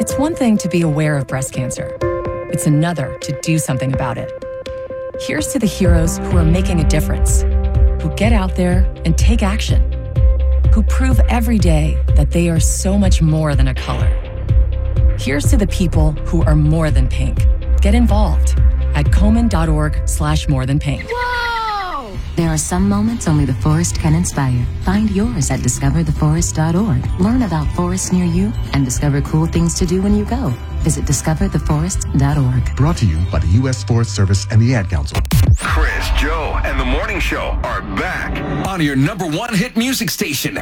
It's one thing to be aware of breast cancer. It's another to do something about it. Here's to the heroes who are making a difference, who get out there and take action, who prove every day that they are so much more than a color. Here's to the people who are more than pink. Get involved at Komen.org/morethanpink. Whoa! There are some moments only the forest can inspire. Find yours at discovertheforest.org. Learn about forests near you and discover cool things to do when you go. Visit discovertheforest.org. Brought to you by the U.S. Forest Service and the Ad Council. Chris, Joe, and the Morning Show are back on your number one hit music station,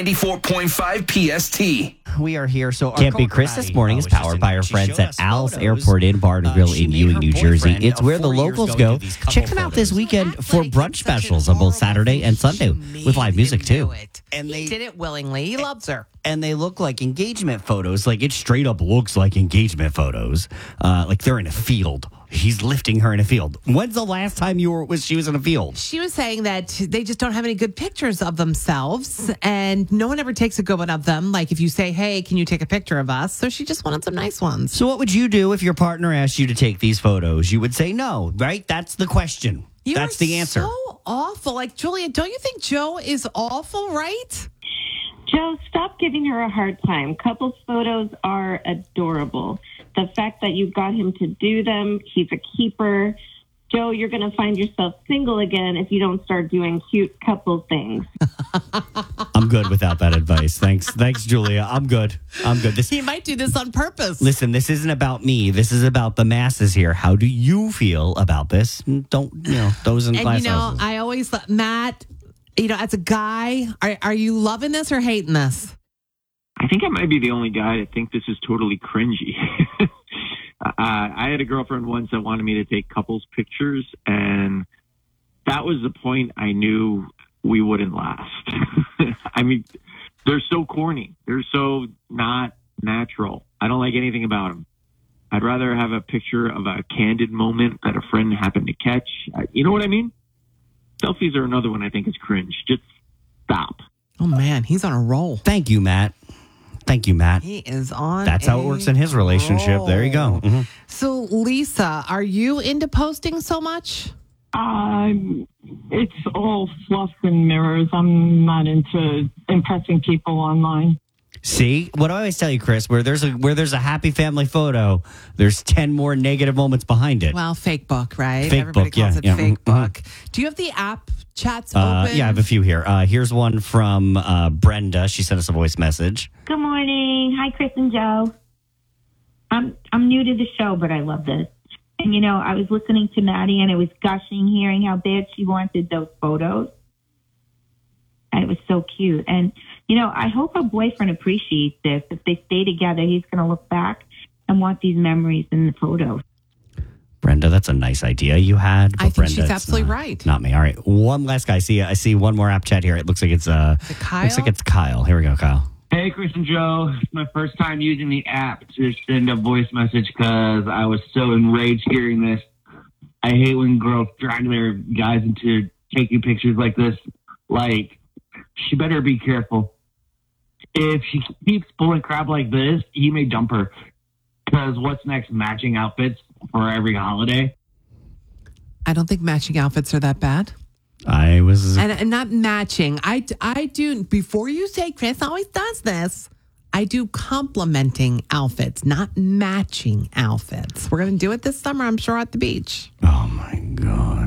94.5 PST. We are here, so Can't Be Chris this morning is powered by our friends at Al's Airport Inn Bar and Grill in Ewing, New Jersey. It's where the locals go. Check them out this weekend for brunch specials on both Saturday and Sunday with live music too. And He they did it willingly. He loves her. and they look like engagement photos. Like it straight up looks like engagement photos. Like they're in a field. He's lifting her in a field. When's the last time she was in a field? She was saying that they just don't have any good pictures of themselves, and no one ever takes a good one of them. Like if you say, "Hey, can you take a picture of us?" So she just wanted some nice ones. So what would you do if your partner asked you to take these photos? You would say no, right? That's the question. That's the answer. So awful. Like Julia, don't you think Joe is awful? Right? Joe, stop giving her a hard time. Couples photos are adorable. The fact that you got him to do them, he's a keeper. Joe, you're going to find yourself single again if you don't start doing cute couple things. I'm good without that advice. Thanks, Julia. I'm good. He might do this on purpose. Listen, this isn't about me. This is about the masses here. How do you feel about this? Don't, those in glass houses. I always thought, Matt, as a guy, are you loving this or hating this? I think I might be the only guy that think this is totally cringy. I had a girlfriend once that wanted me to take couples pictures, and that was the point I knew we wouldn't last. I mean, they're so corny. They're so not natural. I don't like anything about them. I'd rather have a picture of a candid moment that a friend happened to catch. You know what I mean? Selfies are another one I think is cringe. Just stop. Oh, man, he's on a roll. Thank you, Matt. He is on. That's how it works in his relationship. Roll. There you go. Mm-hmm. So, Lisa, are you into posting so much? It's all fluff and mirrors. I'm not into impressing people online. See, what do I always tell you, Chris? Where there's a happy family photo, there's 10 more negative moments behind it. Well, fake book, right? Fake Everybody book, calls yeah, it fake mm-hmm. book. Do you have the app chats open? Yeah, I have a few here. Here's one from Brenda. She sent us a voice message. Good morning. Hi, Chris and Joe. I'm new to the show, but I love this. And, I was listening to Maddie, and I was gushing, hearing how bad she wanted those photos. And it was so cute. And, I hope her boyfriend appreciates this. If they stay together, he's going to look back and want these memories in the photos. Brenda, that's a nice idea you had. But I think Brenda, she's absolutely right. Not me. All right. One last guy. I see one more app chat here. It looks like it's Kyle? Looks like it's Kyle. Here we go, Kyle. Hey, Chris and Joe. It's my first time using the app to send a voice message because I was so enraged hearing this. I hate when girls drag their guys into taking pictures like this. Like, she better be careful. If she keeps pulling crap like this, he may dump her. Because what's next? Matching outfits for every holiday? I don't think matching outfits are that bad. I was... And not matching. I do, before you say Chris always does this, I do complimenting outfits, not matching outfits. We're going to do it this summer, I'm sure, at the beach. Oh, my God.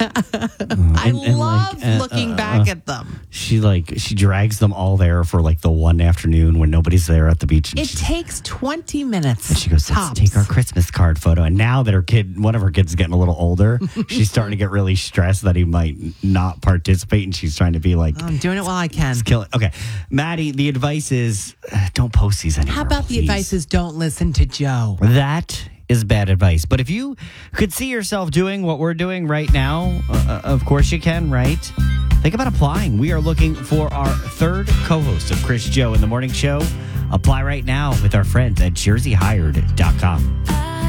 I love looking back at them. She drags them all there for the one afternoon when nobody's there at the beach. It takes 20 minutes. And she goes, tops. Let's take our Christmas card photo. And now that one of her kids is getting a little older, she's starting to get really stressed that he might not participate. And she's trying to be like, I'm doing it while I can. Kill it. Okay. Maddie, the advice is don't post these anymore. How about the advice is don't listen to Joe? That is bad advice. But if you could see yourself doing what we're doing right now, of course you can, right? Think about applying. We are looking for our third co-host of Chris Joe in the Morning Show. Apply right now with our friends at jerseyhired.com.